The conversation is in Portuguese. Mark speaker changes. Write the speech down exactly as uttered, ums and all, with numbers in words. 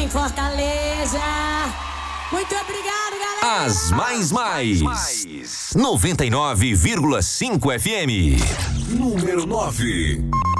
Speaker 1: em Fortaleza. Muito obrigado, galera.
Speaker 2: As Mais Mais. noventa e nove vírgula cinco F M.
Speaker 3: Número nove.